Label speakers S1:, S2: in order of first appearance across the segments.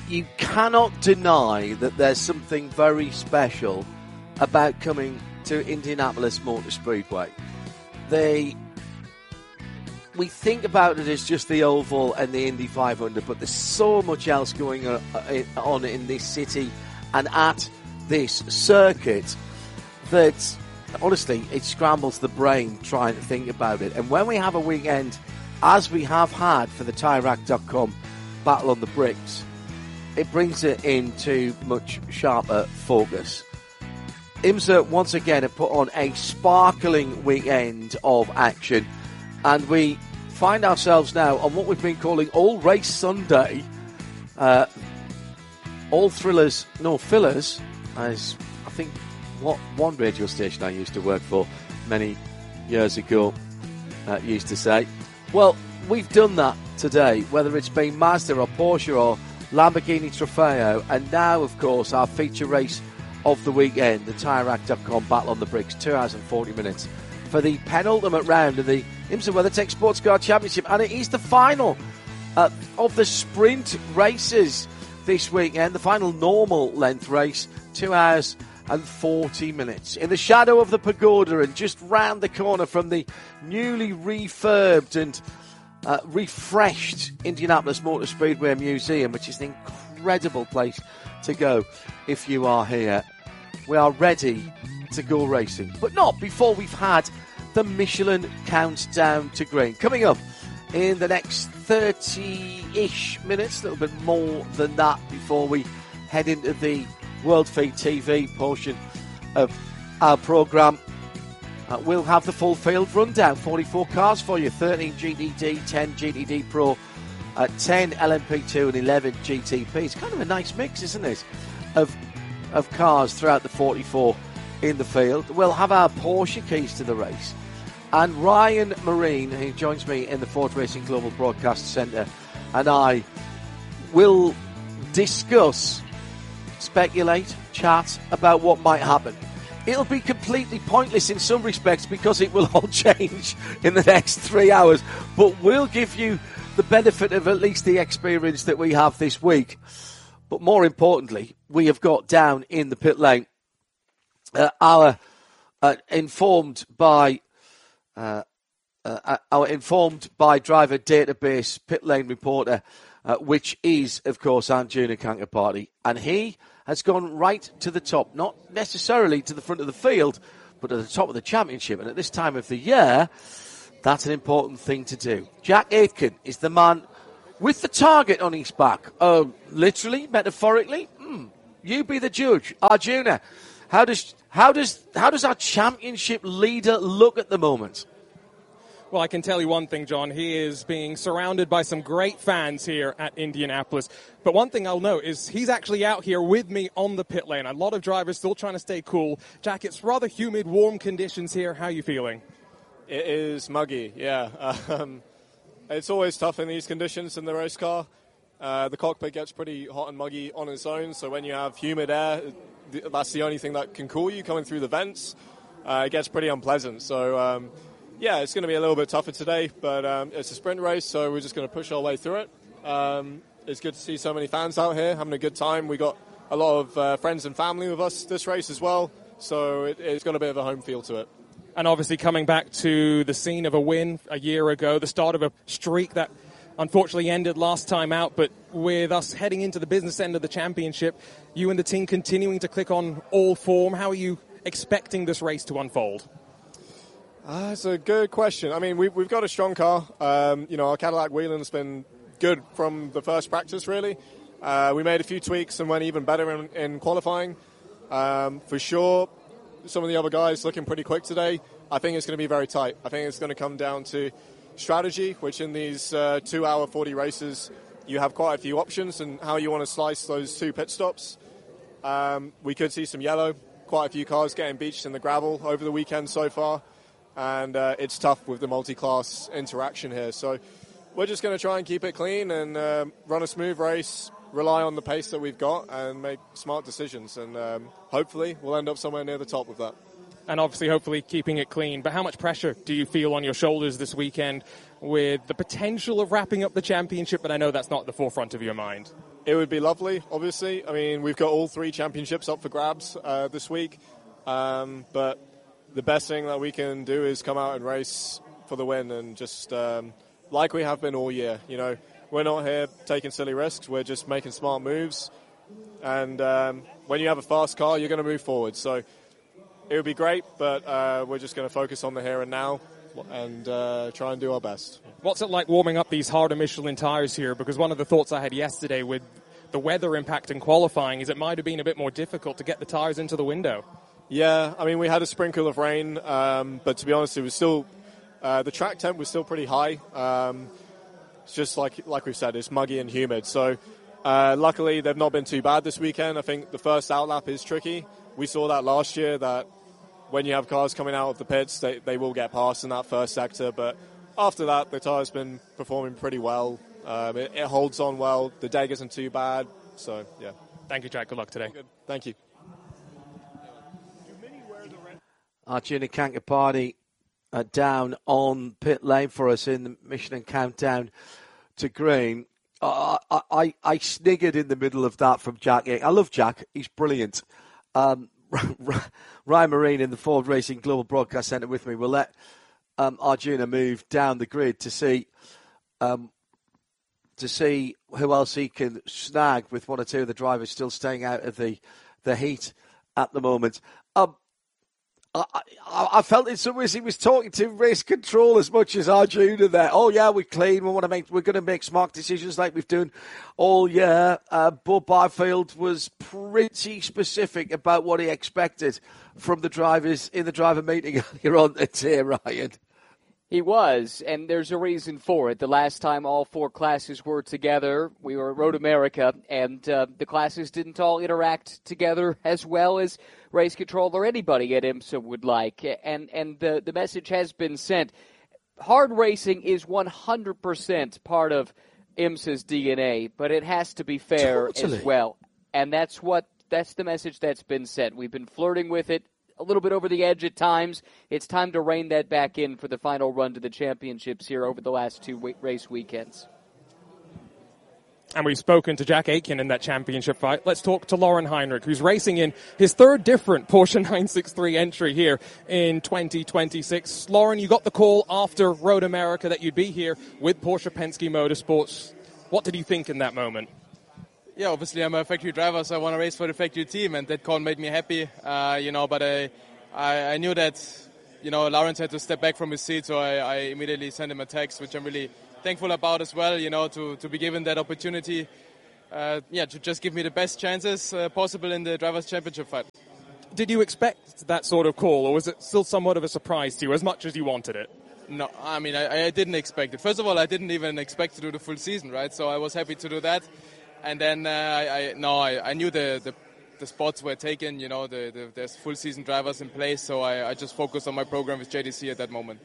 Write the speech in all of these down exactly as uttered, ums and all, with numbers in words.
S1: you cannot deny that there's something very special about coming to Indianapolis Motor Speedway. They, we think about it as just the Oval and the Indy five hundred, but there's so much else going on in this city and at this circuit that, honestly, it scrambles the brain trying to think about it. And when we have a weekend, as we have had for the Tire Rack dot com Battle on the Bricks, it brings it into much sharper focus. IMSA once again have put on a sparkling weekend of action, and we find ourselves now on what we've been calling All Race Sunday. Uh, all thrillers, no fillers, as I think what one radio station I used to work for many years ago uh, used to say. Well, we've done that today, whether it's been Mazda or Porsche or Lamborghini Trofeo, and now, of course, our feature race of the weekend, the Tire Rack dot com Battle on the Bricks, two hours and forty minutes for the penultimate round of the IMSA WeatherTech Sports Car Championship, and it is the final uh, of the sprint races this weekend, the final normal length race, two hours and forty minutes. In the shadow of the pagoda and just round the corner from the newly refurbed and uh, refreshed Indianapolis Motor Speedway Museum, which is an incredible place to go if you are here. We are ready to go racing, but not before we've had the Michelin Countdown to Green. Coming up in the next thirty-ish minutes, a little bit more than that before we head into the World Feed T V portion of our programme. Uh, we'll have the full field rundown, forty-four cars for you, thirteen G T D, ten G T D Pro, uh, ten L M P two and eleven G T P. It's kind of a nice mix, isn't it, of, of cars throughout the forty-four in the field. We'll have our Porsche keys to the race. And Ryan Marine, who joins me in the Ford Racing Global Broadcast Centre, and I will discuss, speculate, chat about what might happen. It'll be completely pointless in some respects because it will all change in the next three hours. But we'll give you the benefit of at least the experience that we have this week. But more importantly, we have got down in the pit lane uh, our uh, informed by uh, uh, our informed by driver database pit lane reporter, uh, which is of course Arjuna Kankapati, and he has gone right to the top, not necessarily to the front of the field, but at the top of the championship. And at this time of the year, that's an important thing to do. Jack Aitken is the man with the target on his back. Uh, literally, metaphorically, mm, you be the judge. Arjuna, how does how does how does our championship leader look at the moment?
S2: Well, I can tell you one thing, John. He is being surrounded by some great fans here at Indianapolis. But one thing I'll note is he's actually out here with me on the pit lane. A lot of drivers still trying to stay cool. Jack, it's rather humid, warm conditions here. How are you feeling?
S3: It is muggy, yeah. Um, it's always tough in these conditions in the race car. Uh, the cockpit gets pretty hot and muggy on its own, so when you have humid air, that's the only thing that can cool you coming through the vents. Uh, it gets pretty unpleasant. So, um, yeah, it's going to be a little bit tougher today, but um, it's a sprint race, so we're just going to push our way through it. Um, it's good to see so many fans out here having a good time. We got a lot of uh, friends and family with us this race as well, so it, it's got a bit of a home feel to it.
S2: And obviously coming back to the scene of a win a year ago, the start of a streak that unfortunately ended last time out, but with us heading into the business end of the championship, you and the team continuing to click on all form, how are you expecting this race to unfold?
S3: Uh, it's a good question. I mean, we've, we've got a strong car. Um, you know, our Cadillac Whelan's been good from the first practice, really. Uh, we made a few tweaks and went even better in, in qualifying. Um, for sure, some of the other guys looking pretty quick today. I think it's going to be very tight. I think it's going to come down to strategy, which in these uh, two hour forty races, you have quite a few options and how you want to slice those two pit stops. Um, we could see some yellow, quite a few cars getting beached in the gravel over the weekend so far. And uh, it's tough with the multi-class interaction here. So we're just going to try and keep it clean and uh, run a smooth race, rely on the pace that we've got, and make smart decisions. And um, hopefully we'll end up somewhere near the top with that.
S2: And obviously, hopefully, keeping it clean. But how much pressure do you feel on your shoulders this weekend with the potential of wrapping up the championship, but I know that's not at the forefront of your mind.
S3: It would be lovely, obviously. I mean, we've got all three championships up for grabs uh, this week, um, but the best thing that we can do is come out and race for the win, and just um, like we have been all year. You know, we're not here taking silly risks. We're just making smart moves, and um, when you have a fast car, you're going to move forward. So it would be great, but uh, we're just going to focus on the here and now and uh, try and do our best.
S2: What's it like warming up these harder Michelin tyres here? Because one of the thoughts I had yesterday with the weather impact in qualifying is it might have been a bit more difficult to get the tyres into the window.
S3: Yeah, I mean, we had a sprinkle of rain, um, but to be honest, it was still, uh, the track temp was still pretty high. Um, it's just like like we've said, it's muggy and humid. So uh, luckily, they've not been too bad this weekend. I think the first outlap is tricky. We saw that last year, that when you have cars coming out of the pits, they, they will get past in that first sector. But after that, the tyre's been performing pretty well. Um, it, it holds on well. The deg isn't too bad. So, yeah.
S2: Thank you, Jack. Good luck today.
S3: Good. Thank you.
S1: Arjuna Kankapani uh, down on pit lane for us in the Michelin Countdown to Green. Uh, I, I, I sniggered in the middle of that from Jack. I love Jack. He's brilliant. Um, Ryan Marine in the Ford Racing Global Broadcast Centre with me will let um, Arjuna move down the grid to see um, to see who else he can snag, with one or two of the drivers still staying out of the, the heat at the moment. Um, I, I, I felt in some ways he was talking to race control as much as Arjuna there. Oh yeah, we're clean. We want to make. We're going to make smart decisions like we've done all year. Uh, Bob Byfield was pretty specific about what he expected from the drivers in the driver meeting earlier on today, Ryan.
S4: He was, and there's a reason for it. The last time all four classes were together, we were at Road America, and uh, the classes didn't all interact together as well as race control or anybody at IMSA would like. And and the, the message has been sent. Hard racing is one hundred percent part of IMSA's D N A, but it has to be fair
S1: totally.
S4: as well. And that's what that's the message that's been sent. We've been flirting with it a little bit over the edge at times. It's time to rein that back in for the final run to the championships here over the last two w- race weekends.
S2: And we've spoken to Jack Aitken in that championship fight. Let's talk to Lauren Heinrich, who's racing in his third different Porsche nine sixty-three entry here in twenty twenty-six. Lauren, you got the call after Road America that you'd be here with Porsche Penske Motorsports. What did you think in that moment?
S5: Yeah, obviously I'm a factory driver, so I want to race for the factory team, and that call made me happy, uh, you know, but I, I I knew that, you know, Lawrence had to step back from his seat, so I, I immediately sent him a text, which I'm really thankful about as well, you know, to, to be given that opportunity, uh, yeah, to just give me the best chances uh, possible in the Drivers' Championship fight.
S2: Did you expect that sort of call, or was it still somewhat of a surprise to you, as much as you wanted it?
S5: No, I mean, I, I didn't expect it. First of all, I didn't even expect to do the full season, right? So I was happy to do that. And then uh, I, I no, I, I knew the, the the spots were taken. You know, the, the, there's full season drivers in place, so I, I just focused on my program with J D C at that moment.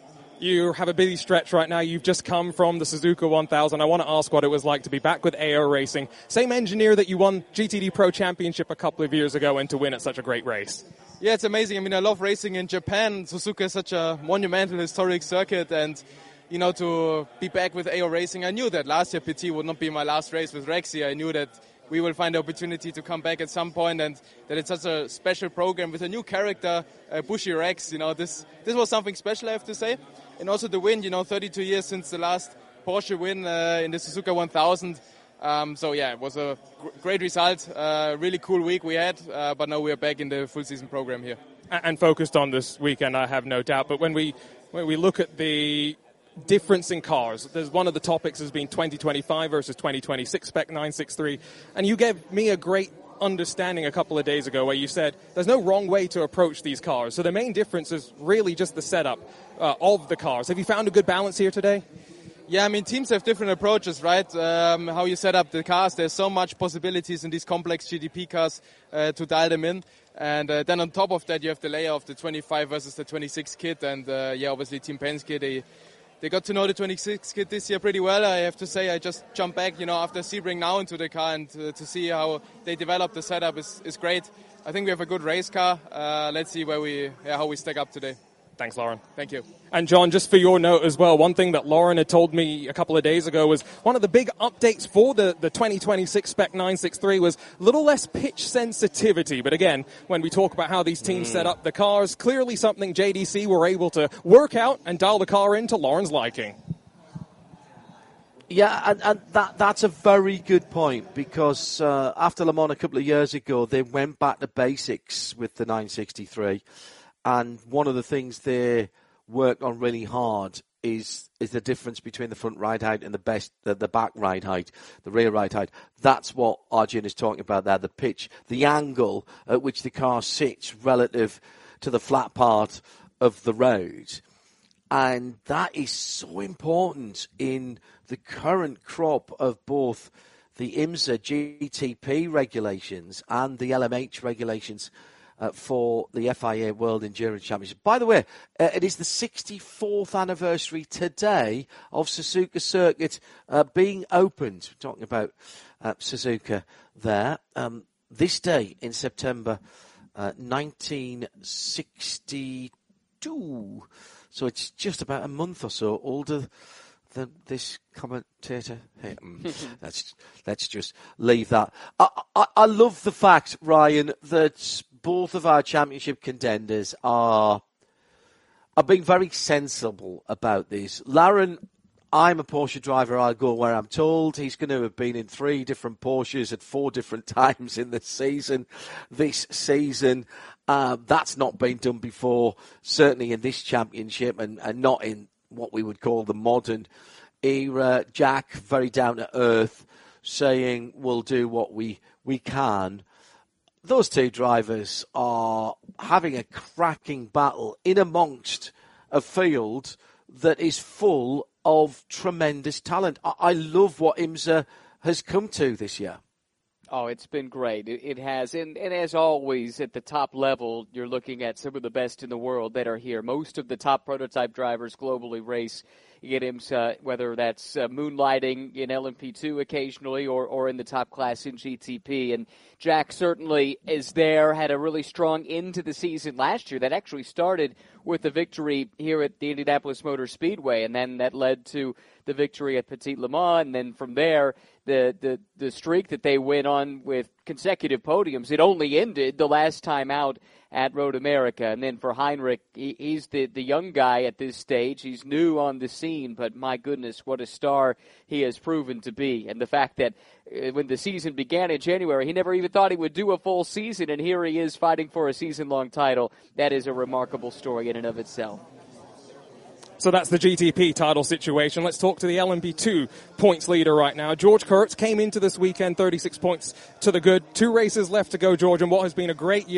S2: You have a busy stretch right now. You've just come from the Suzuka one thousand. I want to ask what it was like to be back with A O Racing, same engineer that you won G T D Pro Championship a couple of years ago, and to win at such a great race.
S5: Yeah, it's amazing. I mean, I love racing in Japan. Suzuka is such a monumental, historic circuit, and you know, to be back with A O Racing, I knew that last year P T would not be my last race with Rexy. I knew that we will find the opportunity to come back at some point, and that it's such a special program with a new character, uh, Bushy Rex. You know, this this was something special, I have to say. And also the win, you know, thirty-two years since the last Porsche win uh, in the Suzuka one thousand. Um, so, yeah, it was a gr- great result. Uh, really cool week we had, uh, but now we are back in the full season program here.
S2: And, and focused on this weekend, I have no doubt. But when we when we look at the difference in cars, there's one of the topics has been twenty twenty-five versus twenty twenty-six spec nine sixty-three, and you gave me a great understanding a couple of days ago where you said there's no wrong way to approach these cars, so the main difference is really just the setup uh, of the cars. Have you found a good balance here today?
S5: Yeah, I mean, teams have different approaches, right? Um, how you set up the cars, there's so much possibilities in these complex G D P cars uh, to dial them in. And uh, then on top of that, you have the layer of the twenty-five versus the twenty-six kit. And uh, yeah, obviously Team Penske, they They got to know the twenty-six kit this year pretty well. I have to say, I just jumped back, you know, after Sebring now into the car, and uh, to see how they develop the setup is, is great. I think we have a good race car. Uh, let's see where we, yeah, how we stack up today.
S2: Thanks, Lauren.
S5: Thank you.
S2: And John, just for your note as well, one thing that Lauren had told me a couple of days ago was one of the big updates for the, the twenty twenty-six Spec nine sixty-three was a little less pitch sensitivity. But again, when we talk about how these teams mm. set up the cars, clearly something J D C were able to work out and dial the car into Lauren's liking.
S1: Yeah, and, and that that's a very good point, because uh, after Le Mans a couple of years ago, they went back to basics with the nine sixty-three. And one of the things they worked on really hard is is the difference between the front ride height and the best the, the back ride height, the rear ride height. That's what Arjun is talking about there, the pitch, the angle at which the car sits relative to the flat part of the road. And that is so important in the current crop of both the IMSA G T P regulations and the L M H regulations Uh, for the F I A World Endurance Championship. By the way, uh, it is the sixty-fourth anniversary today of Suzuka Circuit uh, being opened. We're talking about uh, Suzuka there. Um, this day in September uh, nineteen sixty-two. So it's just about a month or so older than this commentator. Hey, um, let's, let's just leave that. I, I, I love the fact, Ryan, that both of our championship contenders are are being very sensible about this. Lauren, I'm a Porsche driver. I'll go where I'm told. He's going to have been in three different Porsches at four different times in the season. This season, uh, that's not been done before, certainly in this championship, and, and not in what we would call the modern era. Jack, very down to earth, saying we'll do what we, we can. Those two drivers are having a cracking battle in amongst a field that is full of tremendous talent. I, I love what IMSA has come to this year.
S4: Oh, it's been great. It, it has. And, and as always, at the top level, you're looking at some of the best in the world that are here. Most of the top prototype drivers globally race at IMSA, whether that's uh, moonlighting in L M P two occasionally or, or in the top class in G T P. And Jack certainly is there, had a really strong end to the season last year that actually started with the victory here at the Indianapolis Motor Speedway, and then that led to the victory at Petit Le Mans, and then from there, the, the, the streak that they went on with consecutive podiums, it only ended the last time out at Road America. And then for Heinrich, he, he's the, the young guy at this stage. He's new on the scene, but my goodness, what a star he has proven to be. And the fact that uh, when the season began in January, he never even thought he would do a full season, and here he is fighting for a season-long title. That is a remarkable story in and of itself.
S2: So that's the G T P title situation. Let's talk to the L M P two points leader right now. George Kurtz came into this weekend thirty-six points to the good. Two races left to go, George, and what has been a great year.